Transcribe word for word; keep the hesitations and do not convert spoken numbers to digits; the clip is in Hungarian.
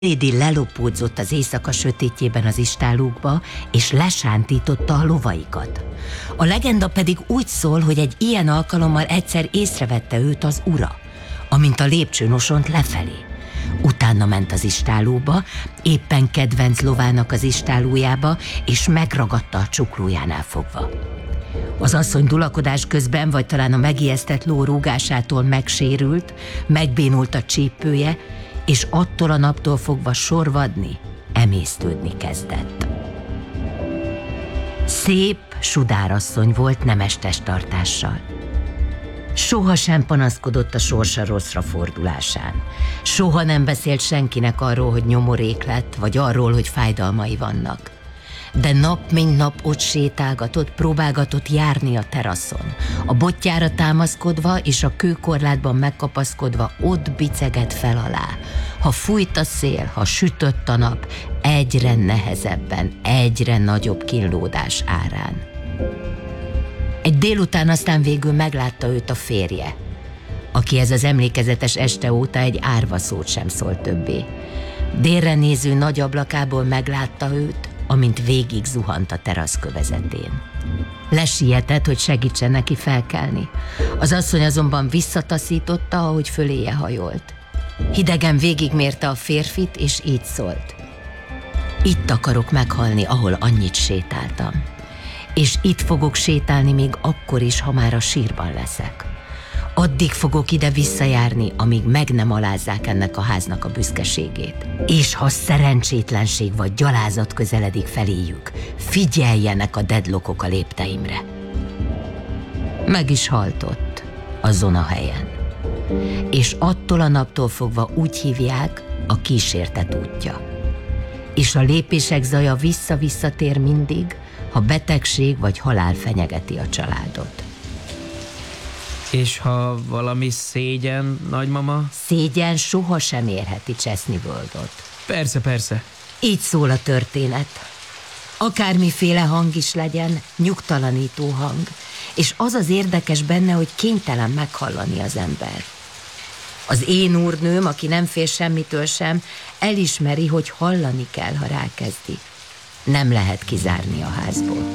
Lady lelopódzott az éjszaka sötétjében az istállókba, és lesántította a lovaikat. A legenda pedig úgy szól, hogy egy ilyen alkalommal egyszer észrevette őt az ura, amint a lépcsőn osont lefelé. Utána ment az istállóba, éppen kedvenc lovának az istállójába, és megragadta a csuklójánál fogva. Az asszony dulakodás közben, vagy talán a megijesztett ló rúgásától megsérült, megbénult a csípője, és attól a naptól fogva sorvadni, emésztődni kezdett. Szép sudárasszony volt nemes testtartással. Soha sem panaszkodott a sorsa rosszra fordulásán. Soha nem beszélt senkinek arról, hogy nyomorék lett, vagy arról, hogy fájdalmai vannak. De nap mint nap ott sétálgatott, próbálgatott járni a teraszon. A botjára támaszkodva és a kőkorlátban megkapaszkodva ott bicegett fel alá. Ha fújt a szél, ha sütött a nap, egyre nehezebben, egyre nagyobb kínlódás árán. Egy délután aztán végül meglátta őt a férje, aki ez az emlékezetes este óta egy árva szót sem szólt többé. Délre néző nagy ablakából meglátta őt, amint végig zuhant a teraszkövezetén. Lesietett, hogy segítsen neki felkelni. Az asszony azonban visszataszította, ahogy föléje hajolt. Hidegen végigmérte a férfit, és így szólt: itt akarok meghalni, ahol annyit sétáltam. És itt fogok sétálni még akkor is, ha már a sírban leszek. Addig fogok ide visszajárni, amíg meg nem alázzák ennek a háznak a büszkeségét. És ha szerencsétlenség vagy gyalázat közeledik feléjük, figyeljenek a deadlockok a lépteimre. Meg is haltott azon a helyen. És attól a naptól fogva úgy hívják, a kísértet útja. És a lépések zaja vissza-visszatér mindig, ha betegség vagy halál fenyegeti a családot. És ha valami szégyen, nagymama? Szégyen sohasem érheti Chesney Worldot. Persze, persze. Így szól a történet. Akármiféle hang is legyen, nyugtalanító hang, és az az érdekes benne, hogy kénytelen meghallani az ember. Az én úrnőm, aki nem fél semmitől sem, elismeri, hogy hallani kell, ha rákezdi. Nem lehet kizárni a házból.